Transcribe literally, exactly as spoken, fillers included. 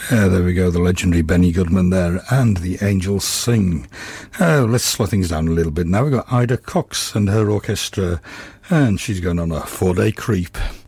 Uh, there we go, the legendary Benny Goodman there, and the Angels Sing. Uh, let's slow things down a little bit now. We've got Ida Cox and her orchestra, and she's going on a four-day creep.